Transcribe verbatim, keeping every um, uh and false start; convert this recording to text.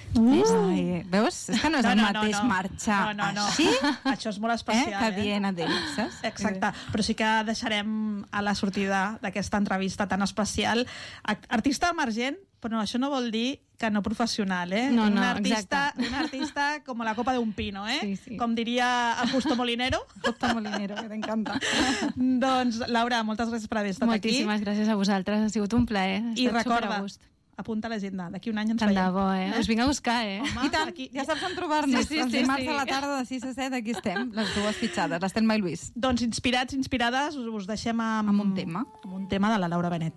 Ai, veus? És que no és No, el no, mateix no, no. marxar No, no, no. així Això és molt especial, eh, que eh? dient adéu, saps? Exacte, però sí que deixarem a la sortida d'aquesta entrevista tan especial artista emergent, però no, això no vol dir que no professional, eh? No, no, un artista, exacte. un artista com la copa d'un pino, eh? Sí, sí. Com diria el Justo Molinero. Justo Molinero, que t'encanta. Doncs, Laura, moltes gràcies per haver estat Moltíssimes aquí. gràcies a vosaltres, ha sigut un plaer. Ha I estat recorda, superagust. apunta a l'agenda, d'aquí un any ens Tant veiem. de bo, eh? Us vinc a buscar, eh? Home, I tant, aquí... ja saps on trobar-nos. Sí, sí, Els sí, dimarts sí. a la tarda de sis a set, aquí estem, les dues fitxades, l'Estel i Lluís. Doncs inspirats, inspirades, us, us deixem amb, Amb un tema. amb un tema de la Laura Benet.